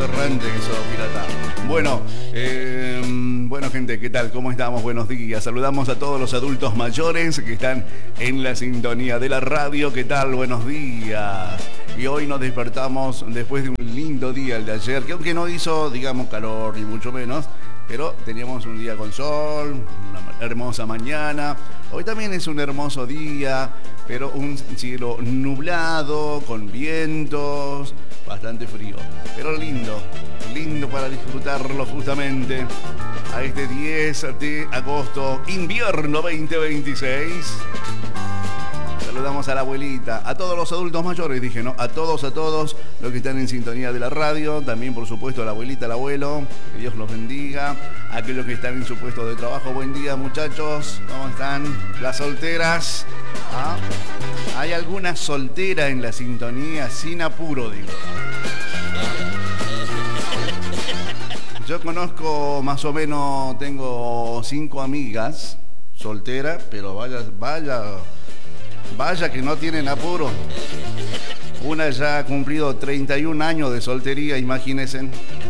errante que sos, pirata. Bueno, bueno, gente, ¿qué tal? ¿Cómo estamos? Buenos días. Saludamos a todos los adultos mayores que están en la sintonía de la radio. ¿Qué tal? Buenos días. Y hoy nos despertamos después de un lindo día el de ayer, que aunque no hizo, digamos, calor ni mucho menos, pero teníamos un día con sol, una hermosa mañana. Hoy también es un hermoso día, pero un cielo nublado, con vientos, bastante frío. Pero lindo, lindo para disfrutarlo justamente a este 10 de agosto, invierno 2026. Saludamos a la abuelita, a todos los adultos mayores, dije, ¿no? A todos los que están en sintonía de la radio, también por supuesto a la abuelita, al abuelo, que Dios los bendiga, a aquellos que están en su puesto de trabajo, buen día muchachos, ¿cómo están? Las solteras, ¿ah? ¿Hay alguna soltera en la sintonía? Sin apuro, digo. Yo conozco más o menos, tengo 5 amigas solteras, pero vaya que no tienen apuro. Una ya ha cumplido 31 años de soltería, imagínense.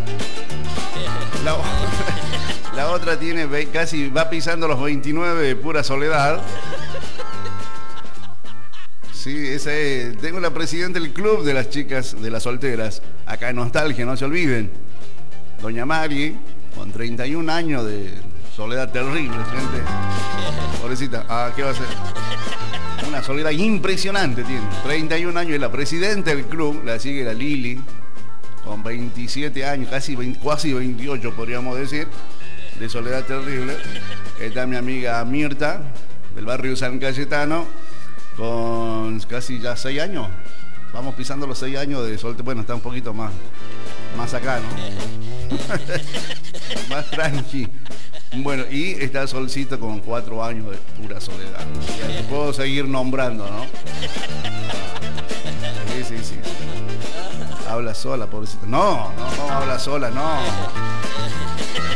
La otra tiene casi, va pisando los 29 de pura soledad. Sí, esa es. Tengo la presidenta del club de las chicas de las solteras, acá en Nostalgia, no se olviden. Doña Mari, con 31 años de soledad terrible, gente. Pobrecita, ¿qué va a hacer? Una soledad impresionante tiene. 31 años, es la presidenta del club, la sigue la Lili, con 27 años, casi 28 podríamos decir, de soledad terrible. Está mi amiga Mirta, del barrio San Cayetano, con casi ya 6 años. Vamos pisando los 6 años de soltería. Bueno, está un poquito más acá, ¿no? Más tranqui. Bueno, y está Solcito con 4 años de pura soledad. Y puedo seguir nombrando, ¿no? Sí. Habla sola, pobrecita. No habla sola, no.